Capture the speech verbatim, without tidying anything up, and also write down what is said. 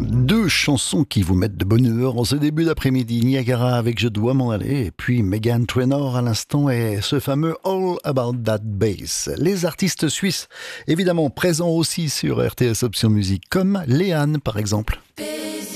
Deux chansons qui vous mettent de bonne humeur en ce début d'après-midi. Niagara avec Je dois m'en aller et puis Meghan Trainor à l'instant et ce fameux All About That Bass. Les artistes suisses évidemment présents aussi sur R T S Option Musique comme Léane par exemple.